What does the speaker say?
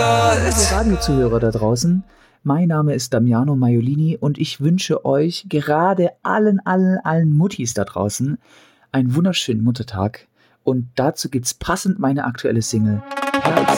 Liebe Radiozuhörer da draußen, mein Name ist Damiano Maiolini und ich wünsche euch gerade allen Muttis da draußen einen wunderschönen Muttertag. Und dazu gibt's passend meine aktuelle Single Herz